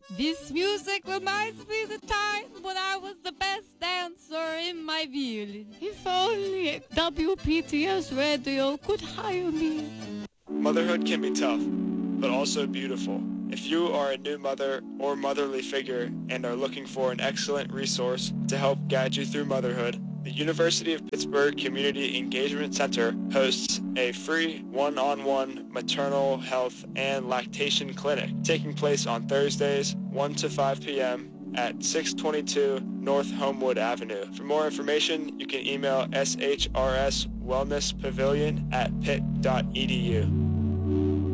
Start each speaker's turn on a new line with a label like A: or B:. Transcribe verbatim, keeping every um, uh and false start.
A: This music reminds me of the time when I was the best dancer in my village. If only W P T S Radio could hire me.
B: Motherhood can be tough, but also beautiful. If you are a new mother or motherly figure and are looking for an excellent resource to help guide you through motherhood, the University of Pittsburgh Community Engagement Center hosts a free one-on-one maternal health and lactation clinic taking place on Thursdays, one to five p.m. at six twenty-two North Homewood Avenue. For more information, you can email S H R S Wellness Pavilion at pitt dot e d u.